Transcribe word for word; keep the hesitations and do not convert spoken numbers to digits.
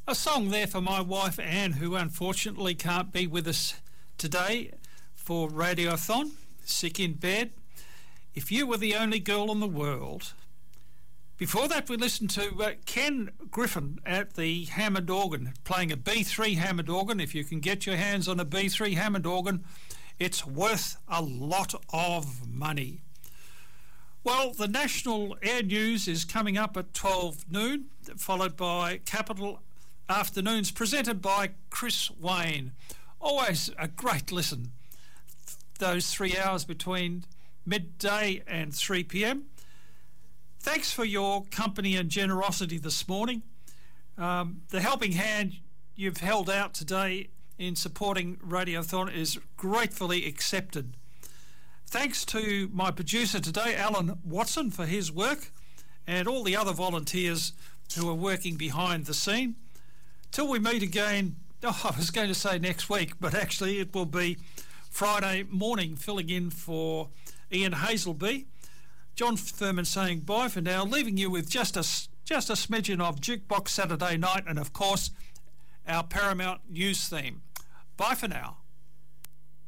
A song there for my wife Anne, who unfortunately can't be with us today for Radiothon, sick in bed. If You Were the Only Girl in the World. Before that, we listened to uh, Ken Griffin at the Hammond organ, playing a B three Hammond organ. If you can get your hands on a B three Hammond organ, it's worth a lot of money. Well, the National Air News is coming up at twelve noon, followed by Capital Afternoons, presented by Chris Wayne. Always a great listen, those three hours between midday and three p m. Thanks for your company and generosity this morning. Um, the helping hand you've held out today in supporting Radiothon is gratefully accepted. Thanks to my producer today, Alan Watson, for his work, and all the other volunteers who are working behind the scene. Till we meet again, oh, I was going to say next week, but actually it will be Friday morning, filling in for Ian Hazelby. John Thurman saying bye for now, leaving you with just a, just a smidgen of Jukebox Saturday Night and, of course, our Paramount News theme. Bye for now.